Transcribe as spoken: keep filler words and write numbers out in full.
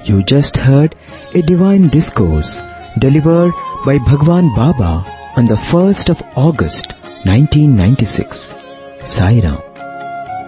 You just heard a divine discourse delivered by Bhagwan Baba on the first of August nineteen ninety-six. Sai Ram.